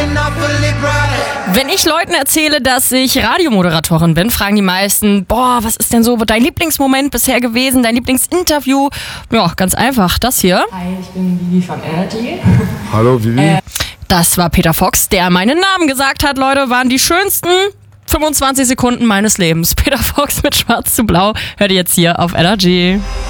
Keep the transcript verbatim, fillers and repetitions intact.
Wenn ich Leuten erzähle, dass ich Radiomoderatorin bin, fragen die meisten, boah, was ist denn so dein Lieblingsmoment bisher gewesen, dein Lieblingsinterview? Ja, ganz einfach, das hier. Hi, ich bin Vivi von Energy. Hallo Vivi. Äh, das war Peter Fox, der meinen Namen gesagt hat, Leute, waren die schönsten fünfundzwanzig Sekunden meines Lebens. Peter Fox mit Schwarz zu Blau hört ihr jetzt hier auf Energy.